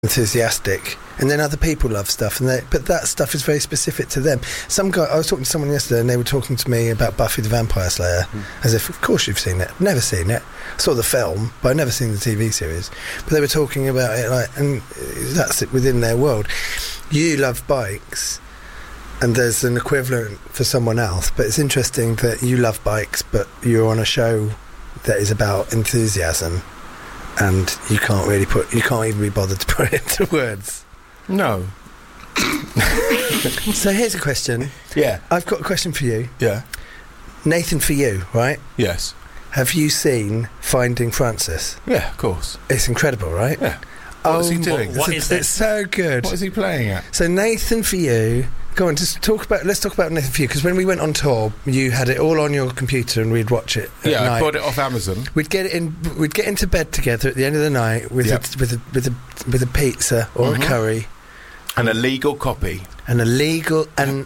enthusiastic, and then other people love stuff, but that stuff is very specific to them. I was talking to someone yesterday, and they were talking to me about Buffy the Vampire Slayer, as if, of course you've seen it. Never seen it. Saw the film, but I've never seen the TV series. But they were talking about it, and that's it within their world. You love bikes, and there's an equivalent for someone else, but it's interesting that you love bikes, but you're on a show that is about enthusiasm, and you can't even be bothered to put it into words. No. So here's a question. Yeah. I've got a question for you. Yeah. Nathan, for you, right? Yes. Have you seen Finding Francis? Yeah, of course. It's incredible, right? Yeah. What is he doing? What is it's so good. What is he playing at? So Nathan, for you, go on, let's talk about Nathan for you, because when we went on tour, you had it all on your computer and we'd watch it at night. I bought it off Amazon. We'd get into bed together at the end of the night with a pizza or a curry. And a legal copy. A legally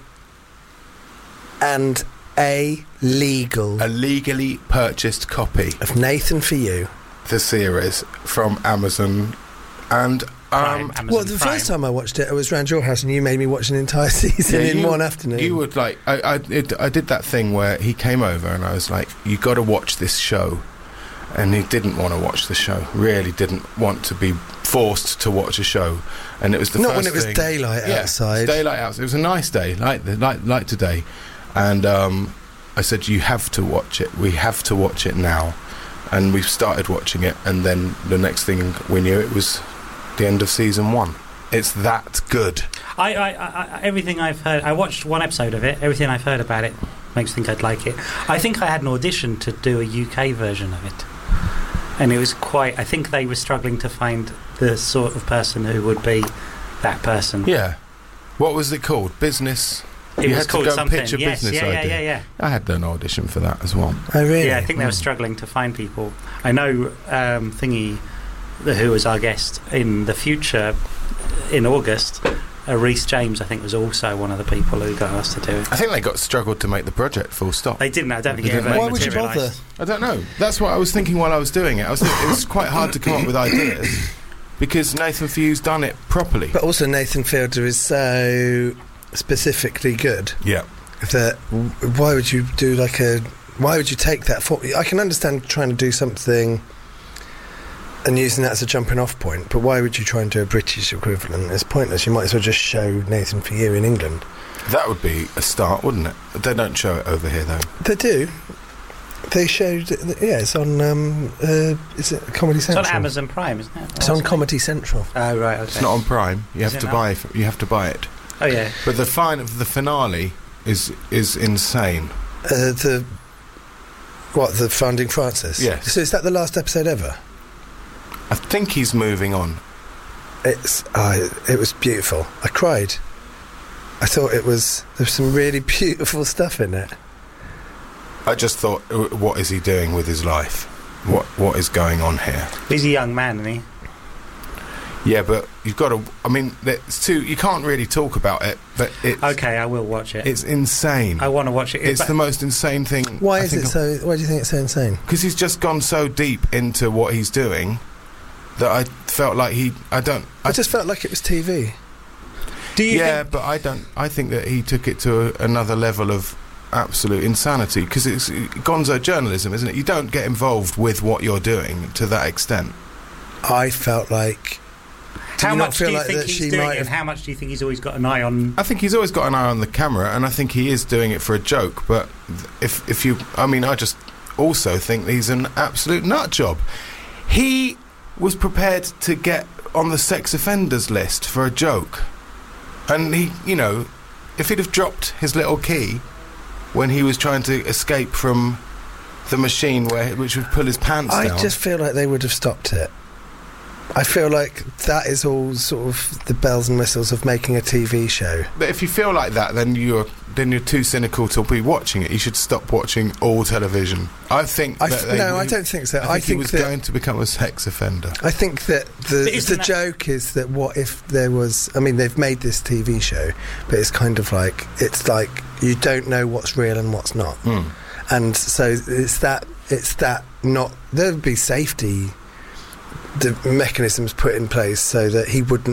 purchased copy of Nathan for You, the series from Amazon. And the first time I watched it, I was round your house and you made me watch an entire season in one afternoon. You would like I did that thing where he came over and I was like, you got to watch this show, and he didn't want to watch the show. Really didn't want to be forced to watch a show, and it was not when it was daylight outside. It was daylight outside. It was a nice day, like today, and I said, you have to watch it. We have to watch it now, and we started watching it, and then the next thing we knew, it was the end of season 1. It's that good. I everything I've heard, I watched one episode of it. Everything I've heard about it makes me think I'd like it. I think I had an audition to do a UK version of it, and it was quite. I think they were struggling to find the sort of person who would be that person. Yeah. What was it called? Business. It was called something. Pitch a yes, business idea. Yeah. I had an audition for that as well. Oh, really? Yeah, I think they were struggling to find people. I know Thingy, who was our guest in the future in August, Rhys James, I think, was also one of the people who got asked to do it. I think they struggled to make the project, full stop. They didn't. I don't think it ever Why would you bother? materialised. I don't know. That's what I was thinking while I was doing it. It was quite hard to come up with ideas because Nathan Few's done it properly. But also Nathan Fielder is so specifically good. Yeah. That why would you take that for? I can understand trying to do something and using that as a jumping off point, but why would you try and do a British equivalent? It's pointless. You might as well just show Nathan for You in England. That would be a start, wouldn't it? They don't show it over here, though. They do. They showed... Yeah, it's on... is it Comedy Central? It's on Amazon Prime, isn't it? It's on Comedy Central. Oh, right, okay. It's not on Prime. You have to buy it. Oh, yeah. But the finale is insane. The Finding Francis? Yes. So is that the last episode ever? I think he's moving on. It was beautiful. I cried. I thought there was some really beautiful stuff in it. I just thought, what is he doing with his life? What is going on here? He's a young man, isn't he? Yeah, but you've got to... I mean, you can't really talk about it, but it's... Okay, I will watch it. It's insane. I want to watch it. It's the most insane thing... Why do you think it's so insane? Because he's just gone so deep into what he's doing that I felt like I just felt like it was TV. Do you but I think that he took it to another level of absolute insanity, because it's gonzo journalism, isn't it? You don't get involved with what you're doing to that extent. I felt like... How much do you think he's doing it, and how much do you think he's always got an eye on... I think he's always got an eye on the camera, and I think he is doing it for a joke, but if you... I mean, I just also think he's an absolute nut job. He was prepared to get on the sex offenders list for a joke. And he, if he'd have dropped his little key when he was trying to escape from the machine which would pull his pants down... I just feel like they would have stopped it. I feel like that is all sort of the bells and whistles of making a TV show. But if you feel like that, then you're too cynical to be watching it. You should stop watching all television. I think I don't think so. I think he was going to become a sex offender. I think that the joke is that what if there was... I mean, they've made this TV show, but it's kind of like... It's like you don't know what's real and what's not. Mm. And so it's that not... There would be safety the mechanisms put in place so that he wouldn't